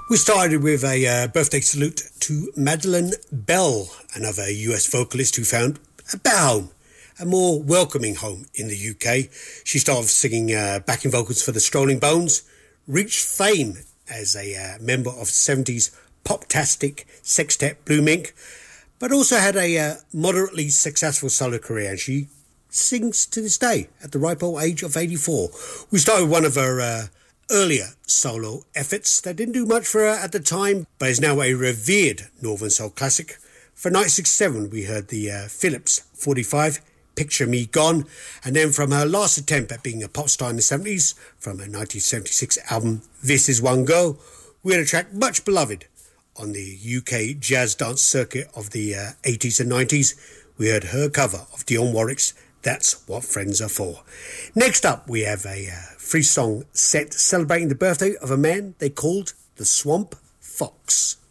We started with a birthday salute to Madeleine Bell, another US vocalist who found a better home, a more welcoming home in the UK. She started singing backing vocals for the Strolling Bones, reached fame as a member of 70s pop-tastic sextet Blue Mink, but also had a moderately successful solo career, and she sings to this day at the ripe old age of 84. We started one of her earlier solo efforts that didn't do much for her at the time, but is now a revered Northern Soul classic. For 1967, we heard the Philips 45, Picture Me Gone, and then from her last attempt at being a pop star in the 70s, from her 1976 album This Is One Girl, we had a track much beloved on the UK jazz dance circuit of the 80s and 90s. We heard her cover of Dionne Warwick's That's What Friends Are For. Next up, we have a free song set celebrating the birthday of a man they called the Swamp Fox.